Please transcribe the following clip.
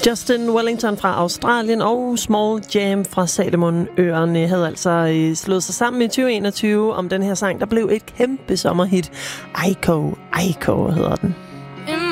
Justin Wellington fra Australien og Small Jam fra Salomonøerne havde altså slået sig sammen i 2021 om den her sang, der blev et kæmpe sommerhit. Aiko hedder den.